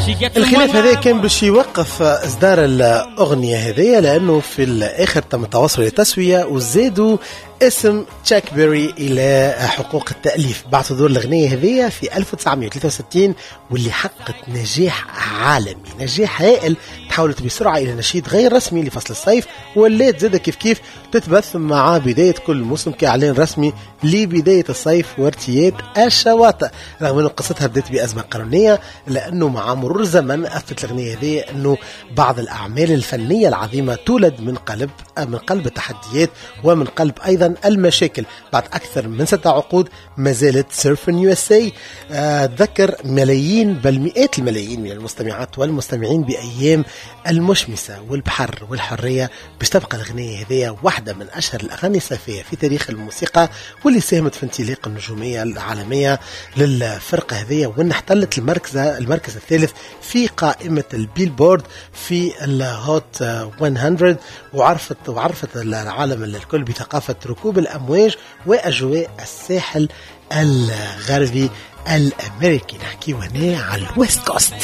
الخلاف هذا كان باش يوقف إصدار الأغنية هذه، لأنه في الآخر تم التوصل لتسوية وزادوا اسم تشاك بيري إلى حقوق التأليف بعد صدور الأغنية هذه في 1963، واللي حققت نجاح عالمي، نجاح هائل، تحولت بسرعة إلى نشيد غير رسمي لفصل الصيف، واللي زاد كيف تتبث مع بداية كل موسم كإعلان رسمي لبداية الصيف وارتياد الشواطئ. رغم أن قصتها بدأت بأزمة قانونية، لأنه مع مرور الزمن أثبت الأغنية هذه أنه بعض الأعمال الفنية العظيمة تولد من قلب التحديات ومن قلب أيضا المشاكل. بعد أكثر من 6 عقود ما زالت سيرفن يو اس اي تذكر ملايين بل مئات الملايين من المستمعات والمستمعين بأيام المشمسة والبحر والحرية، باش تبقى الأغنية هذه واحدة من أشهر الأغاني الصيفية في تاريخ الموسيقى، واللي ساهمت في انطلاق النجومية العالمية للفرقة هذه، وأن احتلت المركز الثالث في قائمة البيلبورد في الهوت 100، وعرفت العالم الكل بثقافة ركوب الأمواج وأجواء الساحل الغربي الأمريكي. نحكي هنا على الويست كوست.